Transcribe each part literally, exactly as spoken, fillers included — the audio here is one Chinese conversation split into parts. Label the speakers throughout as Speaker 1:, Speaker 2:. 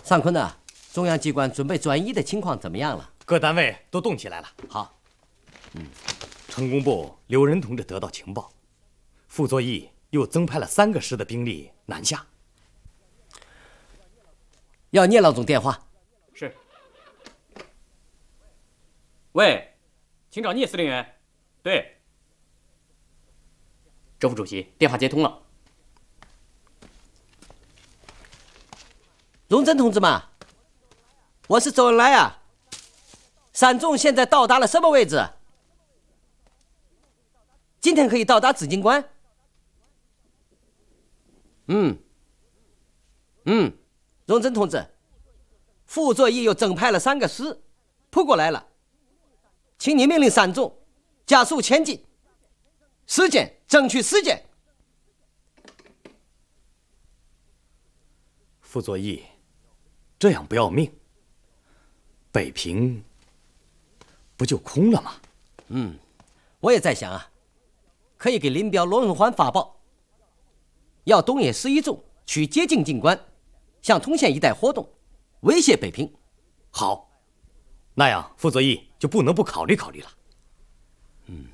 Speaker 1: 尚坤呢？中央机关准备转移的情况怎么样了？
Speaker 2: 各单位都动起来了。
Speaker 1: 好，
Speaker 2: 嗯，成工部刘仁同志得到情报，傅作义又增派了三个师的兵力南下。
Speaker 1: 要聂老总电话。
Speaker 3: 是。喂，请找聂司令员。对。周副主席，电话接通了。
Speaker 1: 荣臻同志嘛，我是周恩来啊。散众现在到达了什么位置？今天可以到达紫荆关。嗯，嗯，荣臻同志，傅作义又增派了三个师扑过来了，请你命令散众加速前进，时间争取时间。
Speaker 2: 傅作义这样不要命，北平不就空了吗？
Speaker 1: 嗯，我也在想啊，可以给林彪、罗荣桓发报，要东野十一纵去接近晋关，向通县一带活动，威胁北平。
Speaker 2: 好，那样傅作义就不能不考虑考虑了。
Speaker 1: 嗯，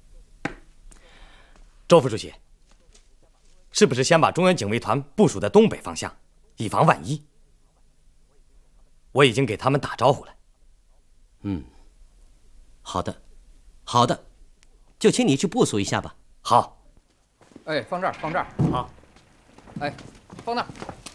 Speaker 2: 周副主席，是不是先把中央警卫团部署在东北方向，以防万一？我已经给他们打招呼了。
Speaker 1: 嗯，好的，好的，就请你去部署一下吧。
Speaker 2: 好。
Speaker 3: 哎，放这儿，放这儿。
Speaker 2: 好。
Speaker 3: 哎，放那儿。